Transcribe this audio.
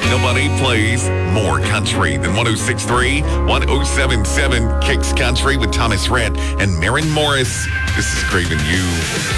Nobody plays more country than 106.3, 107.7 Kicks Country with Thomas Rhett and Maren Morris. This is Craving You.